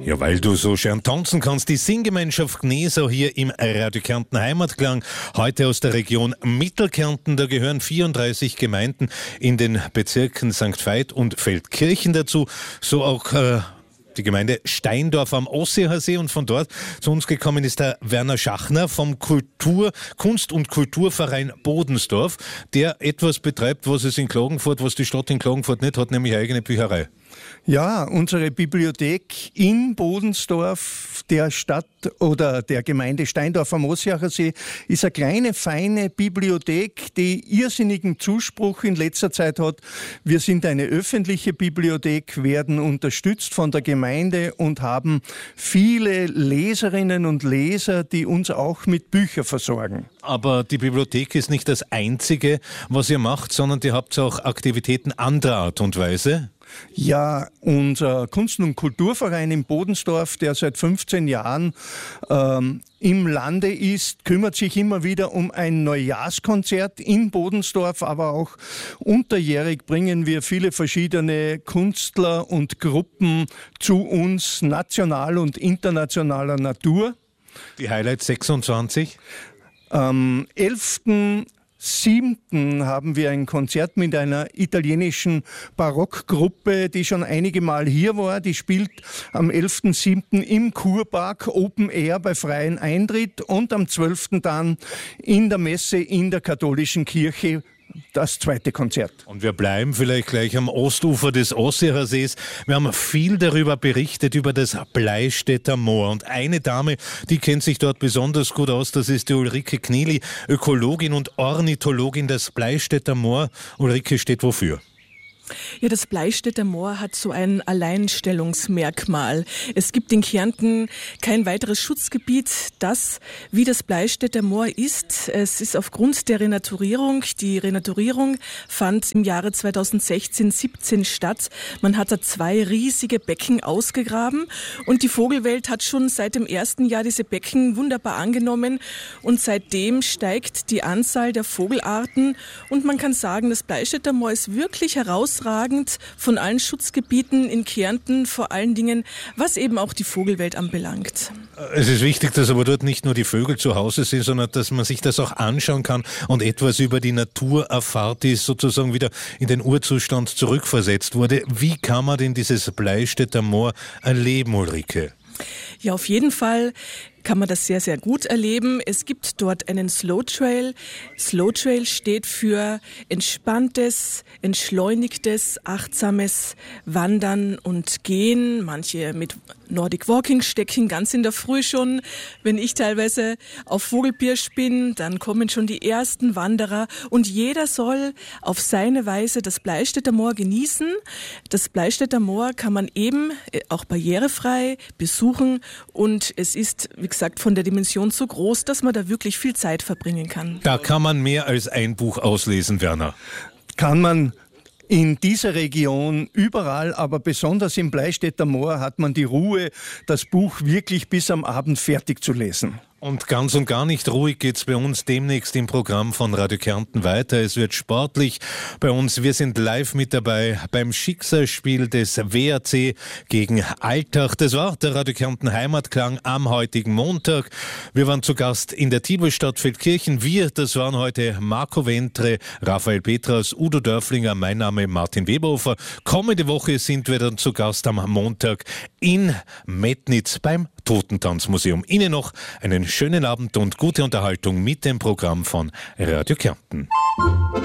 Ja, weil du so schön tanzen kannst, die Singgemeinschaft Gnesau hier im Radio Kärnten Heimatklang, heute aus der Region Mittelkärnten. Da gehören 34 Gemeinden in den Bezirken St. Veit und Feldkirchen dazu, so auch die Gemeinde Steindorf am Osseersee, und von dort zu uns gekommen ist der Werner Schachner vom Kunst- und Kulturverein Bodensdorf, der etwas betreibt, was die Stadt in Klagenfurt nicht hat, nämlich eine eigene Bücherei. Ja, unsere Bibliothek in Bodensdorf, der Stadt oder der Gemeinde Steindorf am Osseersee, ist eine kleine, feine Bibliothek, die irrsinnigen Zuspruch in letzter Zeit hat. Wir sind eine öffentliche Bibliothek, werden unterstützt von der Gemeinde und haben viele Leserinnen und Leser, die uns auch mit Büchern versorgen. Aber die Bibliothek ist nicht das Einzige, was ihr macht, sondern ihr habt auch Aktivitäten anderer Art und Weise. Ja, unser Kunst- und Kulturverein in Bodensdorf, der seit 15 Jahren im Lande ist, kümmert sich immer wieder um ein Neujahrskonzert in Bodensdorf, aber auch unterjährig bringen wir viele verschiedene Künstler und Gruppen zu uns, national und internationaler Natur. Die Highlights 26? Am 11.7. haben wir ein Konzert mit einer italienischen Barockgruppe, die schon einige Mal hier war. Die spielt am 11.7. im Kurpark Open Air bei freiem Eintritt und am 12. dann in der Messe in der katholischen Kirche. Das zweite Konzert. Und wir bleiben vielleicht gleich am Ostufer des Osseersees. Wir haben viel darüber berichtet, über das Bleistädter Moor. Und eine Dame, die kennt sich dort besonders gut aus, das ist die Ulrike Knieli, Ökologin und Ornithologin. Das Bleistädter Moor, Ulrike, steht wofür? Ja, das Bleistädter Moor hat so ein Alleinstellungsmerkmal. Es gibt in Kärnten kein weiteres Schutzgebiet, das wie das Bleistädter Moor ist. Es ist aufgrund der Renaturierung. Die Renaturierung fand im Jahre 2016/17 statt. Man hat da 2 riesige Becken ausgegraben und die Vogelwelt hat schon seit dem ersten Jahr diese Becken wunderbar angenommen und seitdem steigt die Anzahl der Vogelarten und man kann sagen, das Bleistädter Moor ist wirklich herausragend von allen Schutzgebieten in Kärnten, vor allen Dingen, was eben auch die Vogelwelt anbelangt. Es ist wichtig, dass aber dort nicht nur die Vögel zu Hause sind, sondern dass man sich das auch anschauen kann und etwas über die Natur erfahrt, die sozusagen wieder in den Urzustand zurückversetzt wurde. Wie kann man denn dieses Bleistädter Moor erleben, Ulrike? Ja, auf jeden Fall kann man das sehr, sehr gut erleben. Es gibt dort einen Slow Trail. Slow Trail steht für entspanntes, entschleunigtes, achtsames Wandern und Gehen. Manche mit Nordic Walking Stecken ganz in der Früh schon. Wenn ich teilweise auf Vogelpirsch bin, dann kommen schon die ersten Wanderer und jeder soll auf seine Weise das Bleistädter Moor genießen. Das Bleistädter Moor kann man eben auch barrierefrei besuchen und es ist, wie gesagt, von der Dimension so groß, dass man da wirklich viel Zeit verbringen kann. Da kann man mehr als ein Buch auslesen, Werner. Kann man in dieser Region überall, aber besonders im Bleistädter Moor hat man die Ruhe, das Buch wirklich bis am Abend fertig zu lesen. Und ganz und gar nicht ruhig geht's bei uns demnächst im Programm von Radio Kärnten weiter. Es wird sportlich bei uns. Wir sind live mit dabei beim Schicksalsspiel des WAC gegen Altach. Das war der Radio Kärnten Heimatklang am heutigen Montag. Wir waren zu Gast in der Tibelstadt Feldkirchen. Das waren heute Marco Ventre, Raphael Petras, Udo Dörflinger, mein Name Martin Weberhofer. Kommende Woche sind wir dann zu Gast am Montag in Metnitz beim Totentanzmuseum. Ihnen noch einen schönen Abend und gute Unterhaltung mit dem Programm von Radio Kärnten.